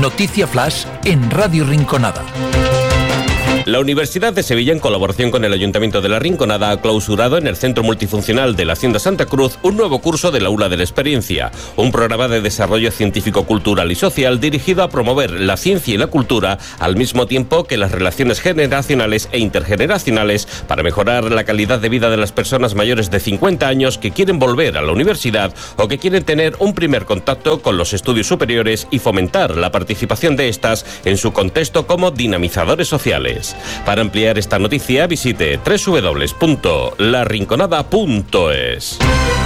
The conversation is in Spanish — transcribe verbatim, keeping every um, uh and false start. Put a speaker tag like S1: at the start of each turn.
S1: Noticia Flash en Radio Rinconada.
S2: La Universidad de Sevilla, en colaboración con el Ayuntamiento de La Rinconada, ha clausurado en el Centro Multifuncional de la Hacienda Santa Cruz un nuevo curso del Aula de la Experiencia, un programa de desarrollo científico, cultural y social dirigido a promover la ciencia y la cultura al mismo tiempo que las relaciones generacionales e intergeneracionales para mejorar la calidad de vida de las personas mayores de cincuenta años que quieren volver a la universidad o que quieren tener un primer contacto con los estudios superiores y fomentar la participación de estas en su contexto como dinamizadores sociales. Para ampliar esta noticia, visite doble u doble u doble u punto la rinconada punto es.